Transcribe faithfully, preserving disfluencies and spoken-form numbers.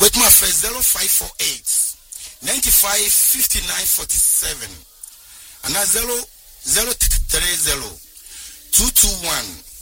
With my first zero five four eight ninety-five fifty-nine forty-seven and zero zero three zero two two one